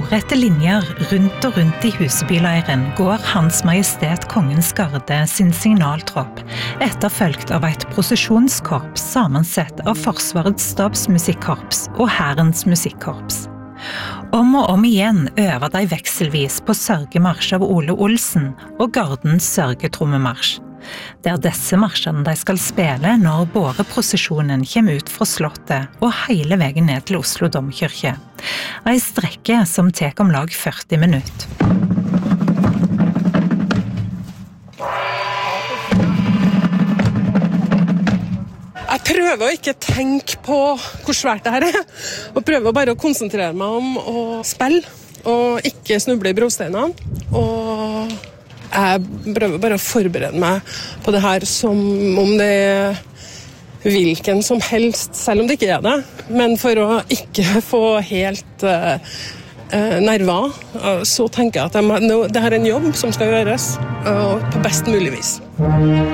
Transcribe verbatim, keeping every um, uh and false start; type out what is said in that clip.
lodrette linjer rundt og rundt i Husebyleiren går Hans Majestet Kongens Garde sin signaltropp, etterfølgt av et prosesjonskorps sammensett av Forsvarets stabsmusikkorps og Hærens musikkorps. Om og om igjen øver de vekselvis på sørgemarsj av Ole Olsen og Gardens sørgetrommemarsj. Det er disse marsjene de skal spille når båreprosesjonen kommer ut fra slottet og hele veien ned til Oslo Domkirke. En strekke som tek om lag førti minutter. Jeg prøver å ikke tenke på hvor svært det her er, og prøver bare å konsentrere meg om å spille, og ikke snuble i brosteinene. Og jeg prøver bare å forberede meg på det her som om det er hvilken som helst, selv om det ikke er det. Men for å ikke få helt uh, uh, nerver, uh, så tenker jeg at jeg, no, det her er en jobb som skal gjøres uh, på best mulig vis.